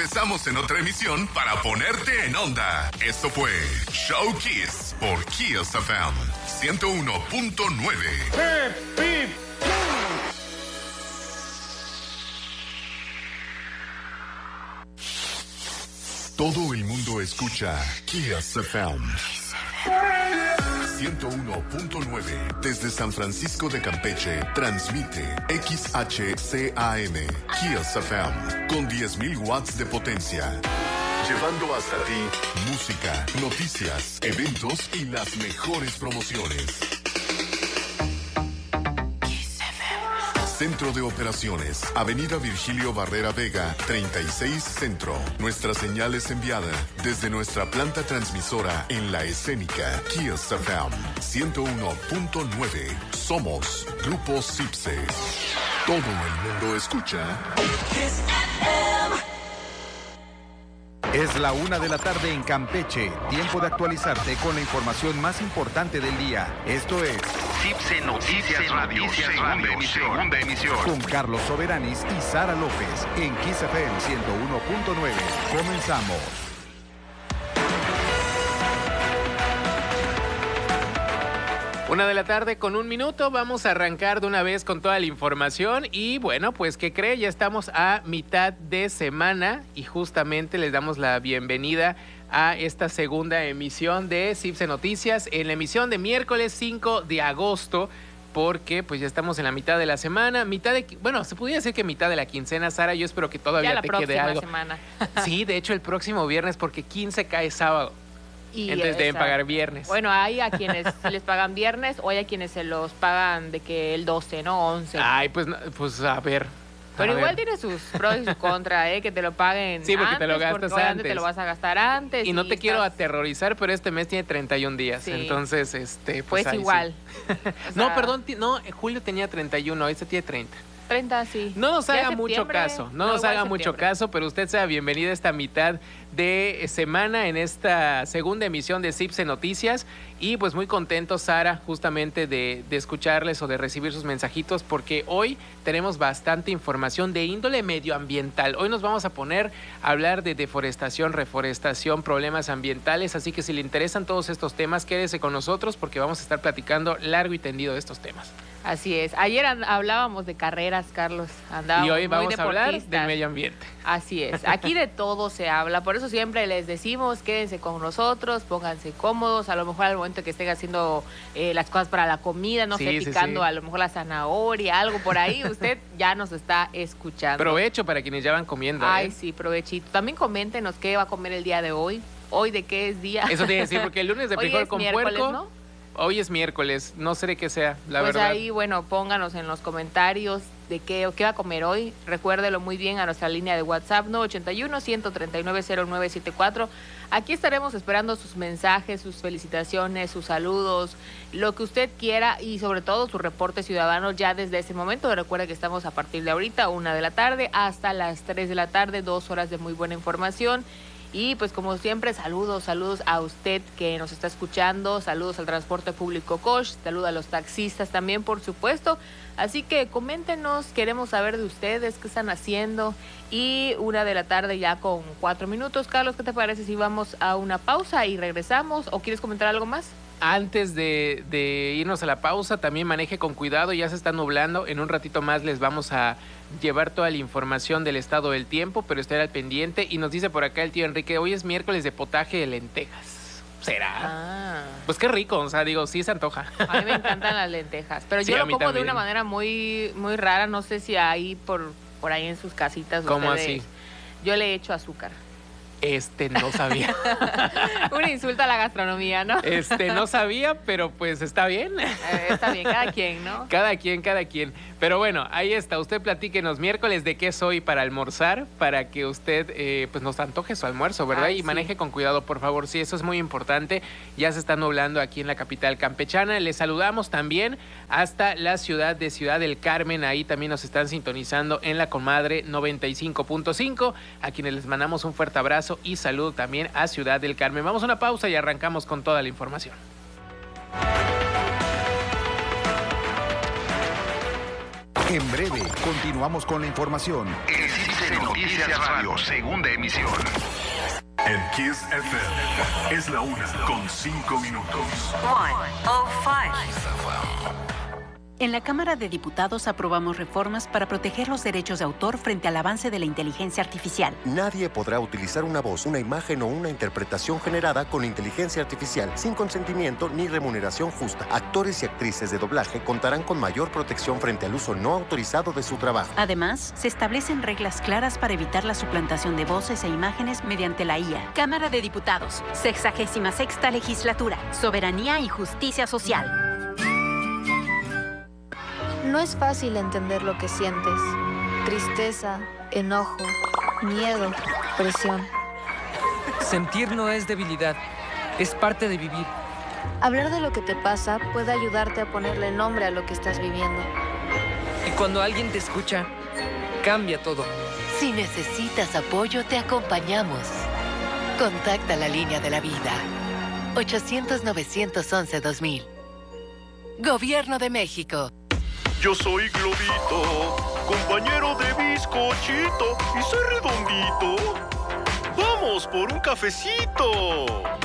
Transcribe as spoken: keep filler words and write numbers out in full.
regresamos en otra emisión para ponerte en onda. Esto fue Show Kiss por Kiss F M ciento uno punto nueve. ¡Hip, hip! Todo el mundo escucha Kiss F M ciento uno punto nueve. Desde San Francisco de Campeche, transmite X H C A M, Kiss F M, con diez mil watts de potencia. Llevando hasta ti música, noticias, eventos y las mejores promociones. Centro de Operaciones, Avenida Virgilio Barrera Vega, treinta y seis Centro. Nuestra señal es enviada desde nuestra planta transmisora en la escénica Kiss F M ciento uno punto nueve. Somos Grupo Cipse. Todo el mundo escucha Kiss F M. Es la una de la tarde en Campeche. Tiempo de actualizarte con la información más importante del día. Esto es Cipse Noticias Radio, segunda emisión. segunda emisión. Con Carlos Soberanis y Sara López en Kiss F M ciento uno punto nueve. Comenzamos. Una de la tarde con un minuto, vamos a arrancar de una vez con toda la información y bueno, pues ¿qué cree? Ya estamos a mitad de semana y justamente les damos la bienvenida a esta segunda emisión de Cipse Noticias, en la emisión de miércoles cinco de agosto, porque pues ya estamos en la mitad de la semana, mitad de, bueno, se podría decir que mitad de la quincena, Sara, yo espero que todavía ya la te quede algo. Semana. Sí, de hecho el próximo viernes, porque quince cae sábado. Y entonces deben pagar viernes. Bueno, hay a quienes les pagan viernes o hay a quienes se los pagan de que el doce, ¿no? once. Ay, pues, pues a ver. Pero a igual ver. tiene sus pros y sus contras, ¿eh? Que te lo paguen sí, porque antes, te lo gastas porque antes. te lo vas a gastar antes. Y, y no te estás... quiero aterrorizar, pero este mes tiene treinta y un días. Sí. Entonces, este, pues, pues ahí igual. Sí. O sea... No, perdón, no, julio tenía treinta y uno, este tiene treinta. treinta, sí. No nos haga ya mucho caso, no, no nos haga mucho caso, pero usted sea bienvenida a esta mitad de semana en esta segunda emisión de Cipse Noticias y pues muy contento, Sara, justamente de, de escucharles o de recibir sus mensajitos porque hoy tenemos bastante información de índole medioambiental. Hoy nos vamos a poner a hablar de deforestación, reforestación, problemas ambientales, así que si le interesan todos estos temas, quédese con nosotros porque vamos a estar platicando largo y tendido de estos temas. Así es. Ayer hablábamos de carreras, Carlos. Andábamos y hoy vamos muy a hablar del medio ambiente. Así es. Aquí de todo se habla. Por eso siempre les decimos, quédense con nosotros, pónganse cómodos. A lo mejor al momento que estén haciendo eh, las cosas para la comida, no sí, sé, sí, picando sí. a lo mejor la zanahoria, algo por ahí, usted ya nos está escuchando. Provecho para quienes ya van comiendo. Ay, ¿eh? sí, provechito. También coméntenos qué va a comer el día de hoy. Hoy de qué es día. Eso tiene que decir, porque el lunes de frijol con puerco... ¿no? Hoy es miércoles, no sé de qué sea, la pues verdad. Pues ahí, bueno, pónganos en los comentarios de qué, qué va a comer hoy. Recuérdelo muy bien a nuestra línea de WhatsApp, nueve ocho uno, uno tres nueve, cero nueve siete cuatro. Aquí estaremos esperando sus mensajes, sus felicitaciones, sus saludos, lo que usted quiera y sobre todo su reporte ciudadano ya desde ese momento. Recuerde que estamos a partir de ahorita, una de la tarde, hasta las tres de la tarde, dos horas de muy buena información. Y pues como siempre, saludos, saludos a usted que nos está escuchando, saludos al transporte público Coach, saludos a los taxistas también, por supuesto. Así que coméntenos, queremos saber de ustedes, qué están haciendo. Y una de la tarde ya con cuatro minutos. Carlos, ¿qué te parece si vamos a una pausa y regresamos? ¿O quieres comentar algo más? Antes de, de irnos a la pausa, también maneje con cuidado, ya se está nublando. En un ratito más les vamos a llevar toda la información del estado del tiempo, pero estar al pendiente. Y nos dice por acá el tío Enrique, hoy es miércoles de potaje de lentejas. ¿Será? Ah. Pues qué rico, o sea, digo, sí se antoja. A mí me encantan las lentejas, pero sí, yo lo como también. de una manera muy, muy rara. No sé si hay por, por ahí en sus casitas. ¿Cómo ustedes, así? Yo le echo azúcar. Este, no sabía. Un insulto a la gastronomía, ¿no? Este, no sabía, pero pues está bien. Eh, está bien, cada quien, ¿no? Cada quien, cada quien. Pero bueno, ahí está. Usted platíquenos miércoles de qué es hoy para almorzar, para que usted eh, pues nos antoje su almuerzo, ¿verdad? Ay, y sí. maneje con cuidado, por favor. Sí, eso es muy importante. Ya se está nublando aquí en la capital campechana. Les saludamos también hasta la ciudad de Ciudad del Carmen. Ahí también nos están sintonizando en la Comadre noventa y cinco punto cinco, a quienes les mandamos un fuerte abrazo y saludo también a Ciudad del Carmen. Vamos a una pausa y arrancamos con toda la información. En breve, continuamos con la información. En Cipse Noticias Radio, segunda emisión. En Kiss F M es la una con cinco minutos. En la Cámara de Diputados aprobamos reformas para proteger los derechos de autor frente al avance de la inteligencia artificial. Nadie podrá utilizar una voz, una imagen o una interpretación generada con inteligencia artificial sin consentimiento ni remuneración justa. Actores y actrices de doblaje contarán con mayor protección frente al uso no autorizado de su trabajo. Además, se establecen reglas claras para evitar la suplantación de voces e imágenes mediante la I A. Cámara de Diputados, sexagésima sexta legislatura, soberanía y justicia social. No es fácil entender lo que sientes. Tristeza, enojo, miedo, presión. Sentir no es debilidad, es parte de vivir. Hablar de lo que te pasa puede ayudarte a ponerle nombre a lo que estás viviendo. Y cuando alguien te escucha, cambia todo. Si necesitas apoyo, te acompañamos. Contacta la línea de la vida. ochocientos, novecientos once, dos mil. Gobierno de México. Yo soy Globito, compañero de bizcochito, y soy redondito. ¡Vamos por un cafecito!